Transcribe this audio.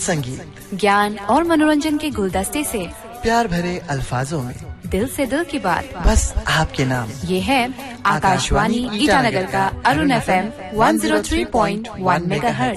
संगीत, ज्ञान और मनोरंजन के गुलदस्ते से प्यार भरे अल्फाजों में दिल से दिल की बात, बस आपके नाम। ये है आकाशवाणी ईटानगर का अरुण FM 103.1 मेगाहर्ट्ज।